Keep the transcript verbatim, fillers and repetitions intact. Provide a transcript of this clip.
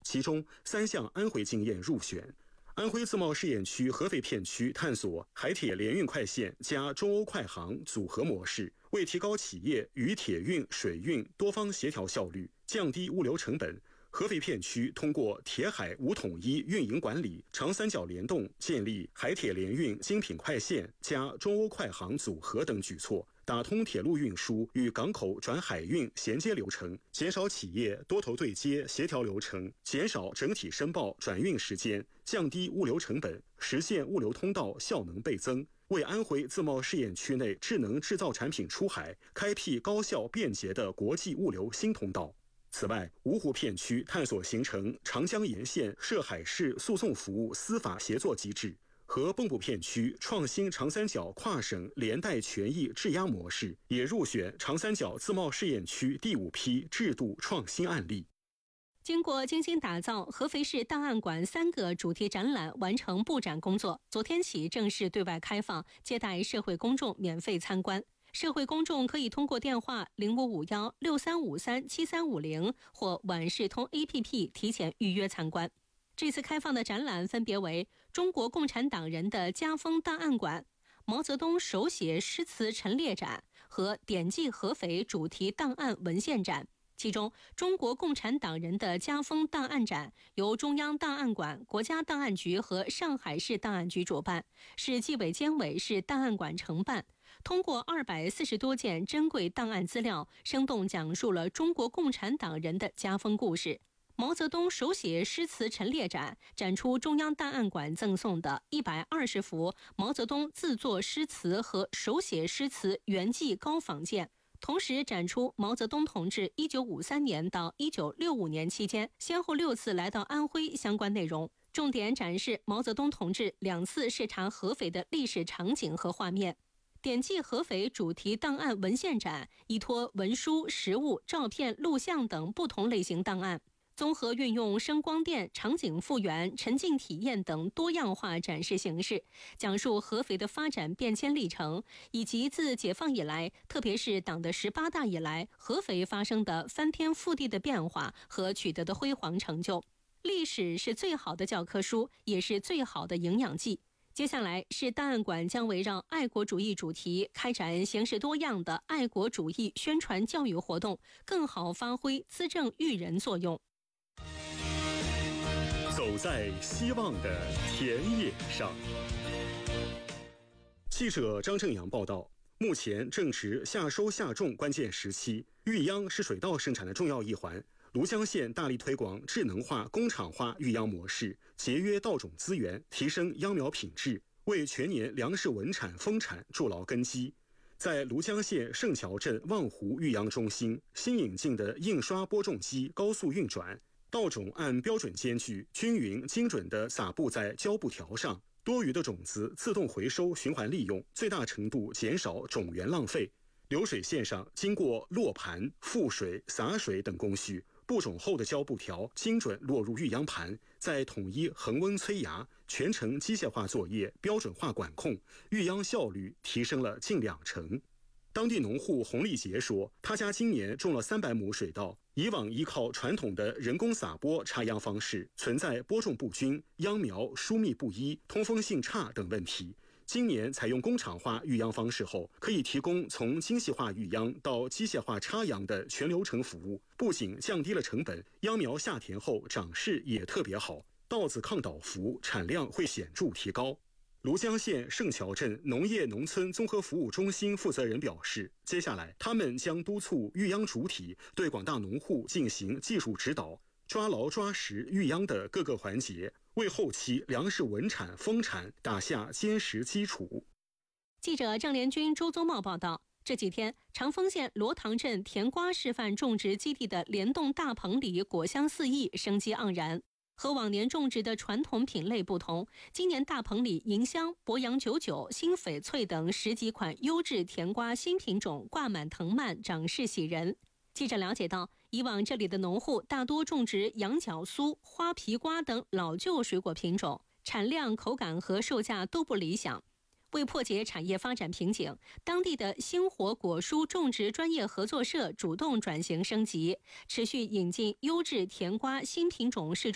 其中三项安徽经验入选。安徽自贸试验区合肥片区探索海铁联运快线加中欧快航组合模式，为提高企业与铁运、水运多方协调效率，降低物流成本，合肥片区通过铁海无统一运营管理、长三角联动，建立海铁联运精品快线加中欧快航组合等举措，打通铁路运输与港口转海运衔接流程，减少企业多头对接协调流程，减少整体申报转运时间，降低物流成本，实现物流通道效能倍增，为安徽自贸试验区内智能制造产品出海开辟高效便捷的国际物流新通道。此外，芜湖片区探索形成长江沿线涉海事诉讼服务司法协作机制，和蚌埠片区创新长三角跨省连带权益质押模式，也入选长三角自贸试验区第五批制度创新案例。 经过精心打造，合肥市档案馆三个主题展览完成布展工作，昨天起正式对外开放，接待社会公众免费参观。社会公众可以通过电话零五五幺六三五三七三五零或晚视通 A P P 提前预约参观。这次开放的展览分别为中国共产党人的家风档案馆、毛泽东手写诗词陈列展和典记合肥主题档案文献展。其中，中国共产党人的家风档案展由中央档案馆、国家档案局和上海市档案局主办，市纪委监委市档案馆承办。通过二百四十多件珍贵档案资料，生动讲述了中国共产党人的家风故事。毛泽东手写诗词陈列展展出中央档案馆赠送的一百二十幅毛泽东自作诗词和手写诗词原迹高仿件，同时展出毛泽东同志一九五三年到一九六五年期间先后六次来到安徽相关内容，重点展示毛泽东同志两次视察合肥的历史场景和画面。典记合肥主题档案文献展依托文书、实物、照片、录像等不同类型档案，综合运用声光电、场景复原、沉浸体验等多样化展示形式，讲述合肥的发展变迁历程，以及自解放以来，特别是党的十八大以来，合肥发生的翻天覆地的变化和取得的辉煌成就。历史是最好的教科书，也是最好的营养剂。接下来，市档案馆将围绕爱国主义主题开展形式多样的爱国主义宣传教育活动，更好发挥资政育人作用。 走在希望的田野上。记者张正阳报道，目前正值夏收夏种关键时期，育秧是水稻生产的重要一环。庐江县大力推广智能化、工厂化育秧模式，节约稻种资源，提升秧苗品质，为全年粮食稳产丰产筑牢根基。在庐江县盛桥镇望湖育秧中心，新引进的印刷播种机高速运转，稻种按标准间距均匀精准地撒布在胶布条上，多余的种子自动回收循环利用，最大程度减少种源浪费。流水线上经过落盘、覆水、洒水等工序，布种后的胶布条精准落入育秧盘，再统一恒温催芽，全程机械化作业，标准化管控，育秧效率提升了近两成。当地农户洪立杰说，他家今年种了三百亩水稻，以往依靠传统的人工撒播插秧方式，存在播种不均、秧苗疏密不一、通风性差等问题。今年采用工厂化育秧方式后，可以提供从精细化育秧到机械化插秧的全流程服务，不仅降低了成本，秧苗下田后长势也特别好，稻子抗倒伏，产量会显著提高。庐江县盛桥镇农业农村综合服务中心负责人表示，接下来他们将督促育秧主体对广大农户进行技术指导，抓牢抓实育秧的各个环节，为后期粮食稳产丰产打下坚实基础。 记者郑连军、周宗茂报道，这几天长丰县罗塘镇甜瓜示范种植基地的联动大棚里果香四溢，生机盎然。和往年种植的传统品类不同，今年大棚里迎香、博洋九九、新翡翠等十几款优质甜瓜新品种挂满藤蔓，长势喜人。记者了解到，以往这里的农户大多种植羊角酥、花皮瓜等老旧水果品种，产量、口感和售价都不理想。为破解产业发展瓶颈，当地的星火果蔬种植专业合作社主动转型升级，持续引进优质甜瓜新品种试种